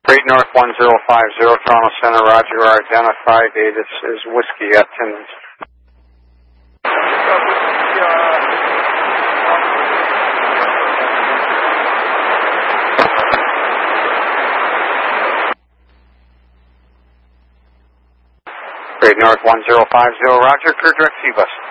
Great North 1050, Toronto Center, Roger, are identified. This is Whiskey at Timmins. Great North 1050, Roger, clear direct C-Bus.